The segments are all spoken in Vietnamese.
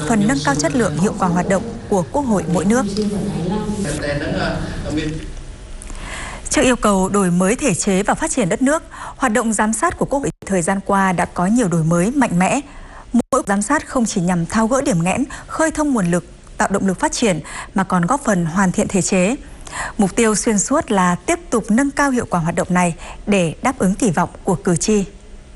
phần nâng cao chất lượng hiệu quả hoạt động của Quốc hội mỗi nước. Trước yêu cầu đổi mới thể chế và phát triển đất nước, hoạt động giám sát của Quốc hội thời gian qua đã có nhiều đổi mới mạnh mẽ. Mỗi giám sát không chỉ nhằm tháo gỡ điểm nghẽn, khơi thông nguồn lực, tạo động lực phát triển mà còn góp phần hoàn thiện thể chế. Mục tiêu xuyên suốt là tiếp tục nâng cao hiệu quả hoạt động này để đáp ứng kỳ vọng của cử tri.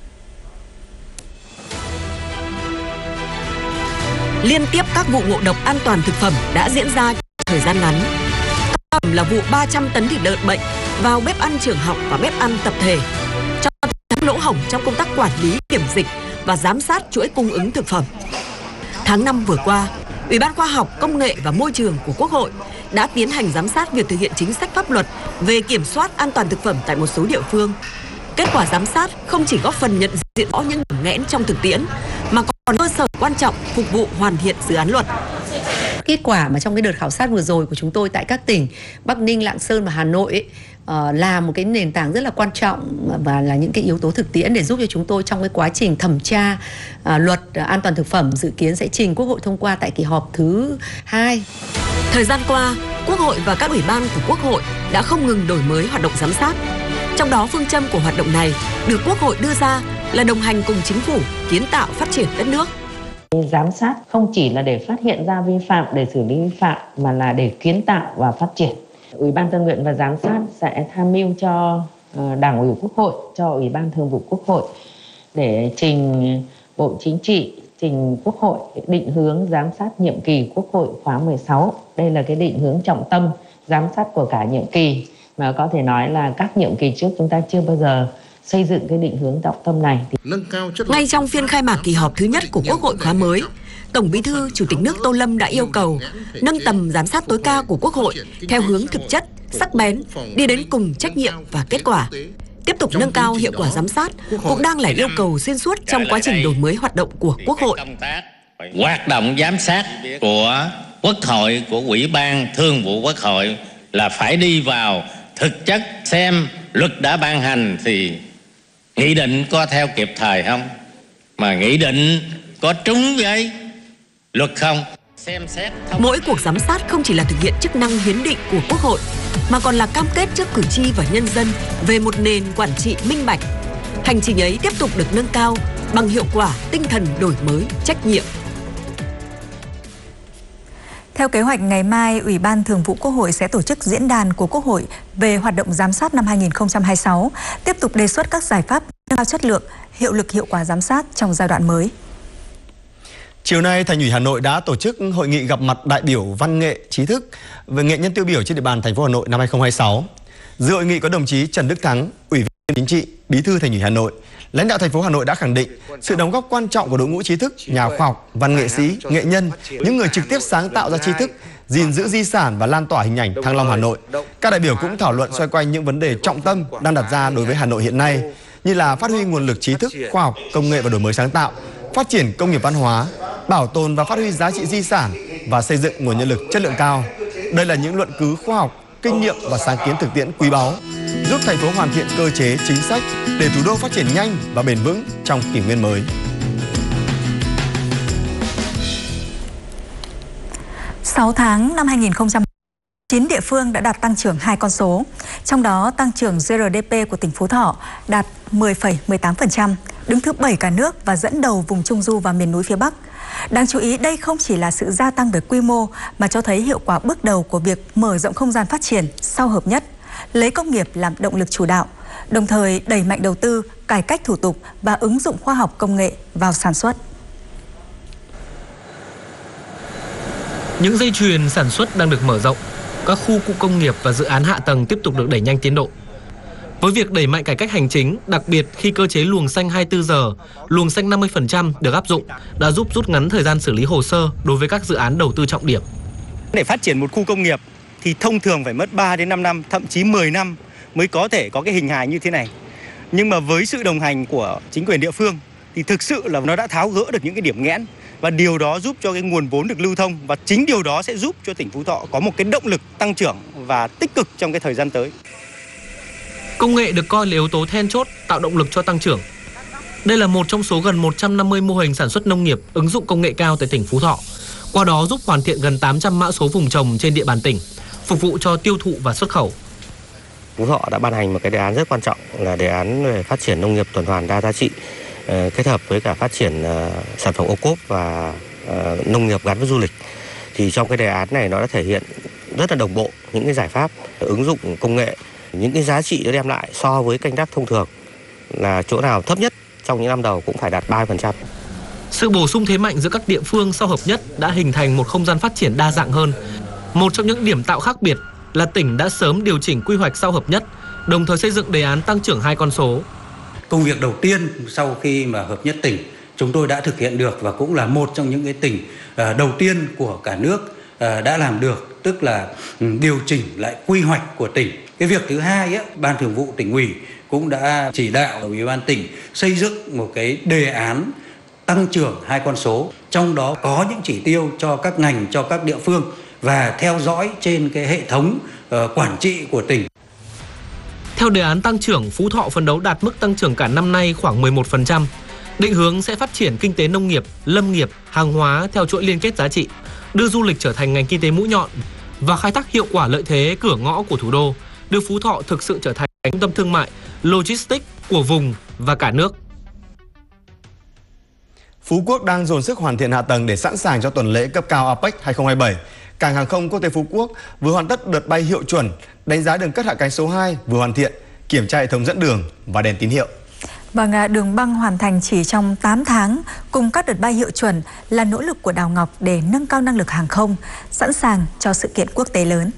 Liên tiếp các vụ ngộ độc an toàn thực phẩm đã diễn ra trong thời gian ngắn. Cao điểm là vụ 300 tấn thịt lợn bệnh vào bếp ăn trường học và bếp ăn tập thể, cho thấy lỗ hổng trong công tác quản lý, kiểm dịch và giám sát chuỗi cung ứng thực phẩm. Tháng 5 vừa qua, Ủy ban Khoa học, Công nghệ và Môi trường của Quốc hội đã tiến hành giám sát việc thực hiện chính sách pháp luật về kiểm soát an toàn thực phẩm tại một số địa phương. Kết quả giám sát không chỉ góp phần nhận diện rõ những điểm nghẽn trong thực tiễn, mà còn cơ sở quan trọng phục vụ hoàn thiện dự án luật. Kết quả mà trong cái đợt khảo sát vừa rồi của chúng tôi tại các tỉnh Bắc Ninh, Lạng Sơn và Hà Nội là một cái nền tảng rất là quan trọng và là những cái yếu tố thực tiễn để giúp cho chúng tôi trong cái quá trình thẩm tra luật an toàn thực phẩm dự kiến sẽ trình Quốc hội thông qua tại kỳ họp thứ 2. Thời gian qua, Quốc hội và các ủy ban của Quốc hội đã không ngừng đổi mới hoạt động giám sát. Trong đó, phương châm của hoạt động này được Quốc hội đưa ra là đồng hành cùng chính phủ kiến tạo phát triển đất nước. Giám sát không chỉ là để phát hiện ra vi phạm, để xử lý vi phạm, mà là để kiến tạo và phát triển. Ủy ban Dân nguyện và giám sát sẽ tham mưu cho Đảng ủy Quốc hội, cho Ủy ban Thường vụ Quốc hội để trình Bộ Chính trị, trình Quốc hội định hướng giám sát nhiệm kỳ Quốc hội khóa 16. Đây là cái định hướng trọng tâm giám sát của cả nhiệm kỳ, mà có thể nói là các nhiệm kỳ trước chúng ta chưa bao giờ xây dựng cái định hướng trọng tâm này. Ngay trong phiên khai mạc kỳ họp thứ nhất của Quốc hội khóa mới, Tổng Bí thư Chủ tịch nước Tô Lâm đã yêu cầu nâng tầm giám sát tối cao của Quốc hội theo hướng thực chất, sắc bén, đi đến cùng trách nhiệm và kết quả. Tiếp tục nâng cao hiệu quả giám sát cũng đang là yêu cầu xuyên suốt trong quá trình đổi mới hoạt động của Quốc hội. Hoạt động giám sát của Quốc hội, của Ủy ban Thường vụ Quốc hội là phải đi vào thực chất, xem luật đã ban hành thì nghị định có theo kịp thời không, mà nghị định có trúng với luật không. Mỗi cuộc giám sát không chỉ là thực hiện chức năng hiến định của Quốc hội, mà còn là cam kết trước cử tri và nhân dân về một nền quản trị minh bạch. Hành trình ấy tiếp tục được nâng cao bằng hiệu quả, tinh thần đổi mới, trách nhiệm. Theo kế hoạch, ngày mai, Ủy ban Thường vụ Quốc hội sẽ tổ chức diễn đàn của Quốc hội về hoạt động giám sát năm 2026, tiếp tục đề xuất các giải pháp nâng cao chất lượng, hiệu lực hiệu quả giám sát trong giai đoạn mới. Chiều nay, Thành ủy Hà Nội đã tổ chức hội nghị gặp mặt đại biểu văn nghệ trí thức về nghệ nhân tiêu biểu trên địa bàn thành phố Hà Nội năm 2026. Dự hội nghị có đồng chí Trần Đức Thắng, Ủy viên Chính trị, Bí thư Thành ủy Hà Nội. Lãnh đạo thành phố Hà Nội đã khẳng định sự đóng góp quan trọng của đội ngũ trí thức, nhà khoa học, văn nghệ sĩ, nghệ nhân, những người trực tiếp sáng tạo ra tri thức, gìn giữ di sản và lan tỏa hình ảnh Thăng Long Hà Nội. Các đại biểu cũng thảo luận xoay quanh những vấn đề trọng tâm đang đặt ra đối với Hà Nội hiện nay, như là phát huy nguồn lực trí thức, khoa học, công nghệ và đổi mới sáng tạo, phát triển công nghiệp văn hóa, bảo tồn và phát huy giá trị di sản và xây dựng nguồn nhân lực chất lượng cao. Đây là những luận cứ khoa học, kinh nghiệm và sáng kiến thực tiễn quý báu, giúp thành phố hoàn thiện cơ chế chính sách để thủ đô phát triển nhanh và bền vững trong kỷ nguyên mới. Sáu tháng năm 2019, địa phương đã đạt tăng trưởng 2 con số. Trong đó, tăng trưởng GRDP của tỉnh Phú Thọ đạt 10,18%, đứng thứ 7 cả nước và dẫn đầu vùng Trung Du và miền núi phía Bắc. Đáng chú ý, đây không chỉ là sự gia tăng về quy mô mà cho thấy hiệu quả bước đầu của việc mở rộng không gian phát triển sau hợp nhất, lấy công nghiệp làm động lực chủ đạo, đồng thời đẩy mạnh đầu tư, cải cách thủ tục và ứng dụng khoa học công nghệ vào sản xuất. Những dây chuyền sản xuất đang được mở rộng, các khu cụm công nghiệp và dự án hạ tầng tiếp tục được đẩy nhanh tiến độ. Với việc đẩy mạnh cải cách hành chính, đặc biệt khi cơ chế luồng xanh 24 giờ, luồng xanh 50% được áp dụng, đã giúp rút ngắn thời gian xử lý hồ sơ đối với các dự án đầu tư trọng điểm. Để phát triển một khu công nghiệp thì thông thường phải mất 3 đến 5 năm, thậm chí 10 năm mới có thể có cái hình hài như thế này. Nhưng mà với sự đồng hành của chính quyền địa phương thì thực sự là nó đã tháo gỡ được những cái điểm nghẽn, và điều đó giúp cho cái nguồn vốn được lưu thông, và chính điều đó sẽ giúp cho tỉnh Phú Thọ có một cái động lực tăng trưởng và tích cực trong cái thời gian tới. Công nghệ được coi là yếu tố then chốt tạo động lực cho tăng trưởng. Đây là một trong số gần 150 mô hình sản xuất nông nghiệp ứng dụng công nghệ cao tại tỉnh Phú Thọ, qua đó giúp hoàn thiện gần 800 mã số vùng trồng trên địa bàn tỉnh, phục vụ cho tiêu thụ và xuất khẩu. Phú Thọ đã ban hành một cái đề án rất quan trọng là đề án về phát triển nông nghiệp tuần hoàn đa giá trị, kết hợp với cả phát triển sản phẩm ô cốp và nông nghiệp gắn với du lịch. Thì trong cái đề án này nó đã thể hiện rất là đồng bộ những cái giải pháp ứng dụng công nghệ, những cái giá trị nó đem lại so với canh tác thông thường là chỗ nào thấp nhất trong những năm đầu cũng phải đạt 30%. Sự bổ sung thế mạnh giữa các địa phương sau hợp nhất đã hình thành một không gian phát triển đa dạng hơn. Một trong những điểm tạo khác biệt là tỉnh đã sớm điều chỉnh quy hoạch sau hợp nhất, đồng thời xây dựng đề án tăng trưởng 2 con số. Công việc đầu tiên sau khi mà hợp nhất tỉnh chúng tôi đã thực hiện được và cũng là một trong những cái tỉnh đầu tiên của cả nước đã làm được, tức là điều chỉnh lại quy hoạch của tỉnh. Cái việc thứ hai, Ban Thường vụ Tỉnh ủy cũng đã chỉ đạo Ủy ban tỉnh xây dựng một cái đề án tăng trưởng 2 con số, trong đó có những chỉ tiêu cho các ngành, cho các địa phương và theo dõi trên cái hệ thống quản trị của tỉnh. Theo đề án tăng trưởng, Phú Thọ phấn đấu đạt mức tăng trưởng cả năm nay khoảng 11%. Định hướng sẽ phát triển kinh tế nông nghiệp, lâm nghiệp, hàng hóa theo chuỗi liên kết giá trị, đưa du lịch trở thành ngành kinh tế mũi nhọn và khai thác hiệu quả lợi thế cửa ngõ của thủ đô, đưa Phú Thọ thực sự trở thành trung tâm thương mại, logistics của vùng và cả nước. Phú Quốc đang dồn sức hoàn thiện hạ tầng để sẵn sàng cho tuần lễ cấp cao APEC 2027. Cảng hàng không quốc tế Phú Quốc vừa hoàn tất đợt bay hiệu chuẩn, đánh giá đường cất hạ cánh số 2 vừa hoàn thiện, kiểm tra hệ thống dẫn đường và đèn tín hiệu. Vâng, đường băng hoàn thành chỉ trong 8 tháng cùng các đợt bay hiệu chuẩn là nỗ lực của Đào Ngọc để nâng cao năng lực hàng không, sẵn sàng cho sự kiện quốc tế lớn.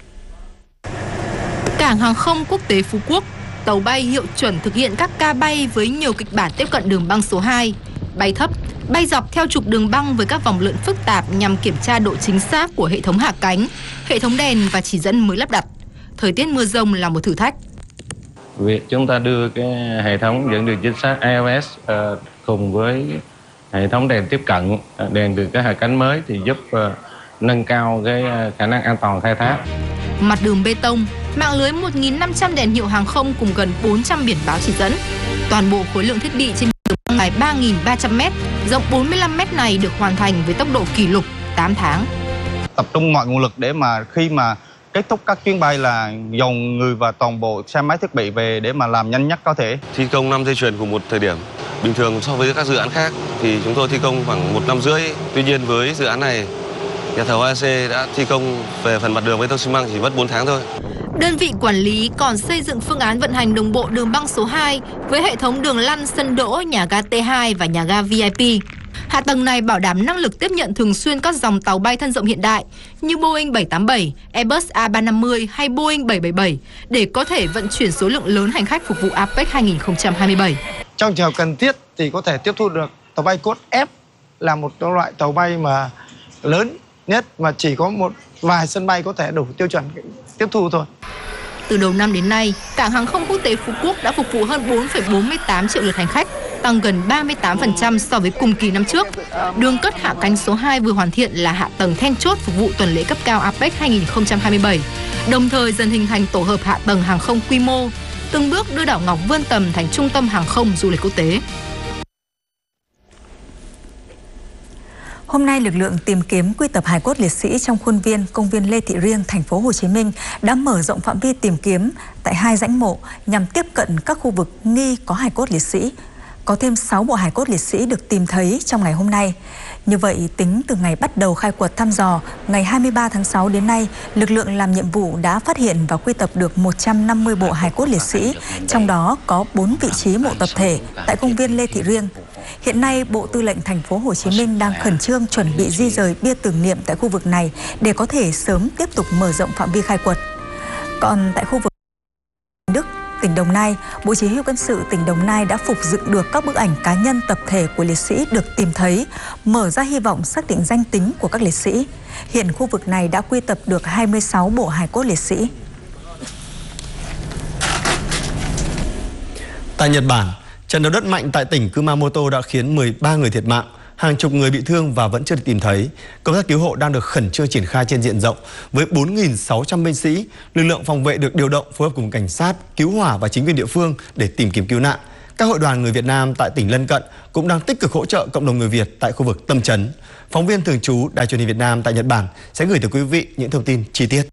Cảng hàng không quốc tế Phú Quốc, tàu bay hiệu chuẩn thực hiện các ca bay với nhiều kịch bản tiếp cận đường băng số 2, bay thấp, bay dọc theo trục đường băng với các vòng lượn phức tạp nhằm kiểm tra độ chính xác của hệ thống hạ cánh, hệ thống đèn và chỉ dẫn mới lắp đặt. Thời tiết mưa rông là một thử thách. Việc chúng ta đưa cái hệ thống dẫn đường chính xác iOS cùng với hệ thống đèn tiếp cận, đèn từ cái hạ cánh mới thì giúp nâng cao cái khả năng an toàn khai thác. Mặt đường bê tông, mạng lưới 1.500 đèn hiệu hàng không cùng gần 400 biển báo chỉ dẫn. Toàn bộ khối lượng thiết bị trên đường băng dài 3.300m, rộng 45m này được hoàn thành với tốc độ kỷ lục 8 tháng. Tập trung mọi nguồn lực để mà khi mà kết thúc các chuyến bay là dồn người và toàn bộ xe máy thiết bị về để mà làm nhanh nhất có thể. Thi công 5 dây chuyền cùng một thời điểm. Bình thường so với các dự án khác thì chúng tôi thi công khoảng 1 năm rưỡi. Tuy nhiên với dự án này, nhà thầu AAC đã thi công về phần mặt đường bê tông xi măng chỉ mất 4 tháng thôi. Đơn vị quản lý còn xây dựng phương án vận hành đồng bộ đường băng số 2 với hệ thống đường lăn, sân đỗ, nhà ga T2 và nhà ga VIP. Hạ tầng này bảo đảm năng lực tiếp nhận thường xuyên các dòng tàu bay thân rộng hiện đại như Boeing 787, Airbus A350 hay Boeing 777 để có thể vận chuyển số lượng lớn hành khách phục vụ APEC 2027. Trong trường hợp cần thiết thì có thể tiếp thu được tàu bay cốt F là một loại tàu bay mà lớn nhất mà chỉ có một vài sân bay có thể đủ tiêu chuẩn tiếp thu thôi. Từ đầu năm đến nay, Cảng hàng không quốc tế Phú Quốc đã phục vụ hơn 4,48 triệu lượt hành khách, tăng gần 38% so với cùng kỳ năm trước. Đường cất hạ cánh số 2 vừa hoàn thiện là hạ tầng then chốt phục vụ tuần lễ cấp cao APEC 2027, đồng thời dần hình thành tổ hợp hạ tầng hàng không quy mô, từng bước đưa đảo Ngọc vươn tầm thành trung tâm hàng không du lịch quốc tế. Hôm nay, lực lượng tìm kiếm quy tập hài cốt liệt sĩ trong khuôn viên công viên Lê Thị Riêng, thành phố Hồ Chí Minh đã mở rộng phạm vi tìm kiếm tại 2 rãnh mộ nhằm tiếp cận các khu vực nghi có hài cốt liệt sĩ. Có thêm 6 bộ hài cốt liệt sĩ được tìm thấy trong ngày hôm nay. Như vậy, tính từ ngày bắt đầu khai quật thăm dò, ngày 23 tháng 6 đến nay, lực lượng làm nhiệm vụ đã phát hiện và quy tập được 150 bộ hài cốt liệt sĩ, trong đó có 4 vị trí mộ tập thể tại công viên Lê Thị Riêng. Hiện nay, Bộ Tư lệnh thành phố Hồ Chí Minh đang khẩn trương chuẩn bị di rời bia tưởng niệm tại khu vực này để có thể sớm tiếp tục mở rộng phạm vi khai quật. Còn tại khu vực Đức, tỉnh Đồng Nai, Bộ Chỉ huy Quân sự tỉnh Đồng Nai đã phục dựng được các bức ảnh cá nhân tập thể của liệt sĩ được tìm thấy, mở ra hy vọng xác định danh tính của các liệt sĩ. Hiện khu vực này đã quy tập được 26 bộ hài cốt liệt sĩ. Tại Nhật Bản, trận động đất mạnh tại tỉnh Kumamoto đã khiến 13 người thiệt mạng, hàng chục người bị thương và vẫn chưa được tìm thấy. Công tác cứu hộ đang được khẩn trương triển khai trên diện rộng với 4.600 binh sĩ. Lực lượng phòng vệ được điều động phối hợp cùng cảnh sát, cứu hỏa và chính quyền địa phương để tìm kiếm cứu nạn. Các hội đoàn người Việt Nam tại tỉnh lân cận cũng đang tích cực hỗ trợ cộng đồng người Việt tại khu vực Tâm Trấn. Phóng viên thường trú Đài Truyền hình Việt Nam tại Nhật Bản sẽ gửi tới quý vị những thông tin chi tiết.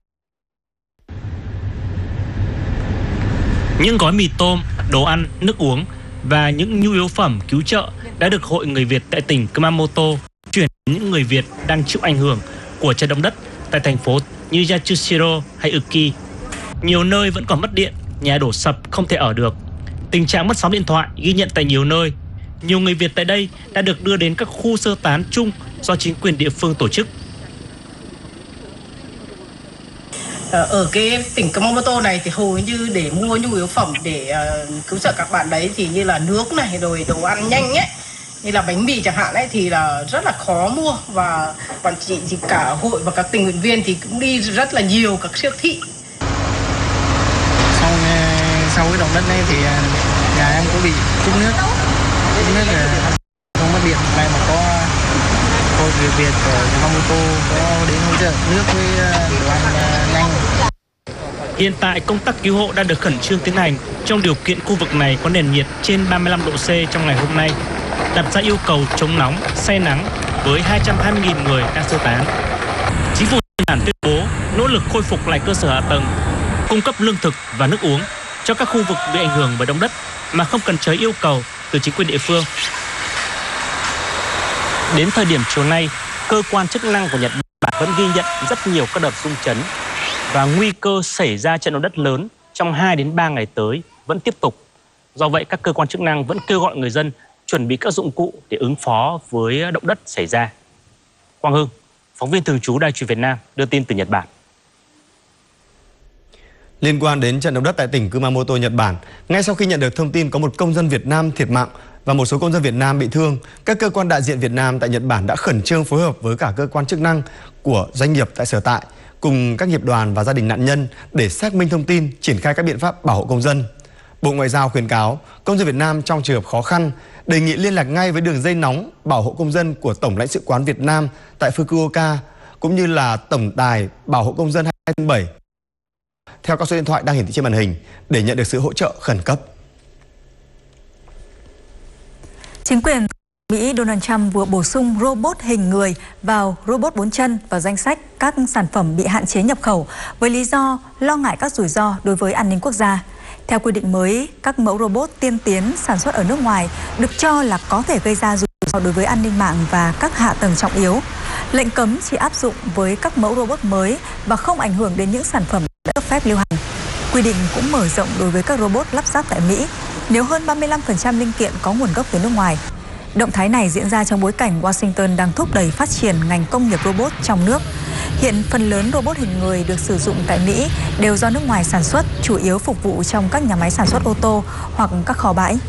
Những gói mì tôm, đồ ăn, nước uống và những nhu yếu phẩm cứu trợ đã được Hội Người Việt tại tỉnh Kumamoto chuyển đến những người Việt đang chịu ảnh hưởng của trận động đất tại thành phố như Yatsushiro hay Uki. Nhiều nơi vẫn còn mất điện, nhà đổ sập không thể ở được. Tình trạng mất sóng điện thoại ghi nhận tại nhiều nơi. Nhiều người Việt tại đây đã được đưa đến các khu sơ tán chung do chính quyền địa phương tổ chức. Ở cái tỉnh Kumamoto này thì hầu như để mua nhu yếu phẩm để cứu trợ các bạn đấy thì như là nước này, rồi đồ ăn nhanh ấy, như là bánh mì chẳng hạn ấy thì là rất là khó mua, và bọn chị thì cả hội và các tình nguyện viên thì cũng đi rất là nhiều các siêu thị. Sau cái động đất này thì nhà em cũng bị trút nước không mất điện, này mà có Hội Người Việt ở Kumamoto có đến hỗ trợ nước với đồ ăn nhanh. Hiện tại công tác cứu hộ đang được khẩn trương tiến hành trong điều kiện khu vực này có nền nhiệt trên 35 độ C trong ngày hôm nay, đặt ra yêu cầu chống nóng, se nắng với 220.000 người đang sơ tán. Chính phủ Nhật Bản tuyên bố nỗ lực khôi phục lại cơ sở hạ tầng, cung cấp lương thực và nước uống cho các khu vực bị ảnh hưởng bởi động đất mà không cần chờ yêu cầu từ chính quyền địa phương. Đến thời điểm chiều nay, cơ quan chức năng của Nhật Bản vẫn ghi nhận rất nhiều các đợt rung chấn và nguy cơ xảy ra trận động đất lớn trong 2 đến 3 ngày tới vẫn tiếp tục. Do vậy, các cơ quan chức năng vẫn kêu gọi người dân chuẩn bị các dụng cụ để ứng phó với động đất xảy ra. Quang Hưng, phóng viên thường trú Đài Truyền Việt Nam đưa tin từ Nhật Bản. Liên quan đến trận động đất tại tỉnh Kumamoto, Nhật Bản, ngay sau khi nhận được thông tin có một công dân Việt Nam thiệt mạng và một số công dân Việt Nam bị thương, các cơ quan đại diện Việt Nam tại Nhật Bản đã khẩn trương phối hợp với cả cơ quan chức năng của doanh nghiệp tại sở tại, cùng các nghiệp đoàn và gia đình nạn nhân để xác minh thông tin, triển khai các biện pháp bảo hộ công dân. Bộ Ngoại giao khuyến cáo công dân Việt Nam trong trường hợp khó khăn đề nghị liên lạc ngay với đường dây nóng bảo hộ công dân của Tổng lãnh sự quán Việt Nam tại Fukuoka, cũng như là tổng đài bảo hộ công dân 247 theo các số điện thoại đang hiển thị trên màn hình để nhận được sự hỗ trợ khẩn cấp. Chính quyền Mỹ Donald Trump vừa bổ sung robot hình người vào robot 4 chân vào danh sách các sản phẩm bị hạn chế nhập khẩu với lý do lo ngại các rủi ro đối với an ninh quốc gia. Theo quy định mới, các mẫu robot tiên tiến sản xuất ở nước ngoài được cho là có thể gây ra rủi ro đối với an ninh mạng và các hạ tầng trọng yếu. Lệnh cấm chỉ áp dụng với các mẫu robot mới và không ảnh hưởng đến những sản phẩm đã cấp phép lưu hành. Quy định cũng mở rộng đối với các robot lắp ráp tại Mỹ nếu hơn 35% linh kiện có nguồn gốc từ nước ngoài. Động thái này diễn ra trong bối cảnh Washington đang thúc đẩy phát triển ngành công nghiệp robot trong nước. Hiện phần lớn robot hình người được sử dụng tại Mỹ đều do nước ngoài sản xuất, chủ yếu phục vụ trong các nhà máy sản xuất ô tô hoặc các kho bãi.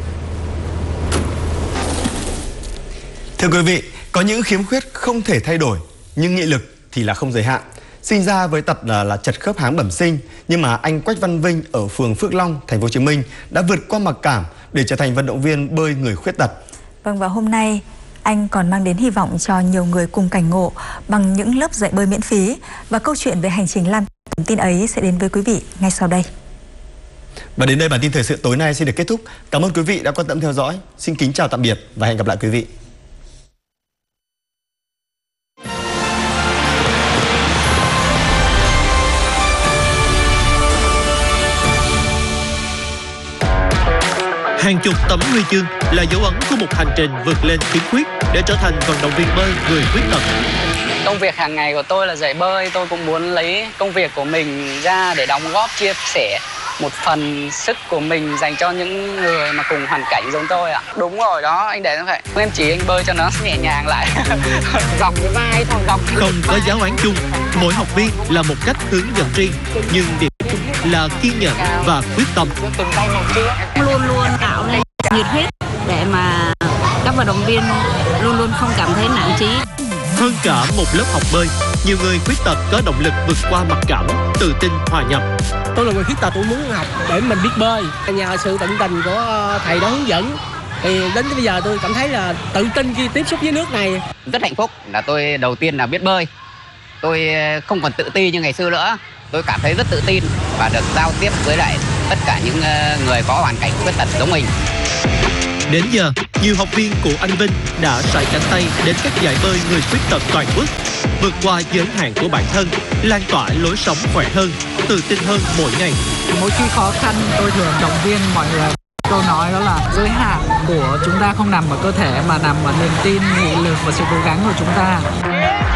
Thưa quý vị, có những khiếm khuyết không thể thay đổi, nhưng nghị lực thì là không giới hạn. Sinh ra với tật là chật khớp háng bẩm sinh, nhưng mà anh Quách Văn Vinh ở phường Phước Long, thành phố Hồ Chí Minh đã vượt qua mặc cảm để trở thành vận động viên bơi người khuyết tật. Vâng, và hôm nay anh còn mang đến hy vọng cho nhiều người cùng cảnh ngộ bằng những lớp dạy bơi miễn phí, và câu chuyện về hành trình lan tỏa tin ấy sẽ đến với quý vị ngay sau đây. Và đến đây bản tin thời sự tối nay xin được kết thúc. Cảm ơn quý vị đã quan tâm theo dõi. Xin kính chào tạm biệt và hẹn gặp lại quý vị. Hàng chục tấm huy chương là dấu ấn của một hành trình vượt lên khiếm khuyết để trở thành vận động viên bơi người khuyết tật. Công việc hàng ngày của tôi là dạy bơi, tôi cũng muốn lấy công việc của mình ra để đóng góp, chia sẻ một phần sức của mình dành cho những người mà cùng hoàn cảnh giống tôi ạ. Đúng rồi đó, anh để nó vậy. Em chỉ anh bơi cho nó nhẹ nhàng lại. Gọc cái vai thôi, gọc. Không có giáo án chung, mỗi học viên là một cách hướng dẫn riêng, nhưng điểm chung là kiên nhẫn và quyết tâm. Luôn luôn tạo nên nhiệt huyết để mà các vận động viên luôn luôn không cảm thấy nản chí. Hơn cả một lớp học bơi, nhiều người khuyết tật có động lực vượt qua mặc cảm, tự tin hòa nhập. Tôi là người khuyết tật, tôi muốn học để mình biết bơi. Nhờ sự tận tình của thầy đó hướng dẫn thì đến bây giờ tôi cảm thấy là tự tin khi tiếp xúc với nước này. Rất hạnh phúc là tôi đầu tiên là biết bơi. Tôi không còn tự ti như ngày xưa nữa. Tôi cảm thấy rất tự tin và được giao tiếp với lại tất cả những người có hoàn cảnh khuyết tật giống mình. Đến giờ, nhiều học viên của anh Vinh đã sải cánh tay đến các giải bơi người khuyết tật toàn quốc, vượt qua giới hạn của bản thân, lan tỏa lối sống khỏe hơn, tự tin hơn mỗi ngày. Mỗi khi khó khăn, tôi thường động viên mọi người. Câu nói đó là giới hạn của chúng ta không nằm ở cơ thể mà nằm ở niềm tin, nghị lực và sự cố gắng của chúng ta.